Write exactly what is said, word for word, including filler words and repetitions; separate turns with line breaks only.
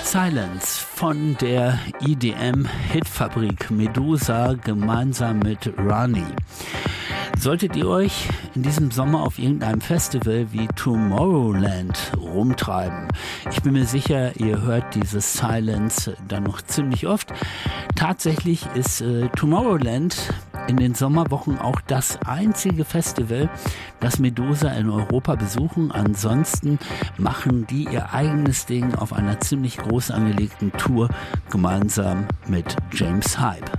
Silence von der E D M-Hitfabrik Medusa gemeinsam mit Rani. Solltet ihr euch in diesem Sommer auf irgendeinem Festival wie Tomorrowland rumtreiben, ich bin mir sicher, ihr hört dieses Silence dann noch ziemlich oft. Tatsächlich ist äh, Tomorrowland in den Sommerwochen auch das einzige Festival, das Medusa in Europa besuchen. Ansonsten machen die ihr eigenes Ding auf einer ziemlich groß angelegten Tour gemeinsam mit James Hype.